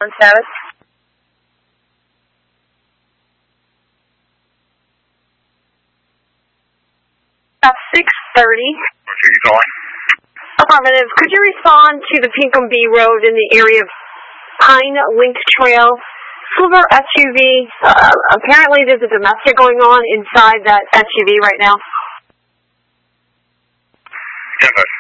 On status. About 6:30. Where are you calling? Affirmative. Could you respond to the Pinkham B Road in the area of Pine Link Trail? Silver SUV. Apparently there's a domestic going on inside that SUV right now. Yeah,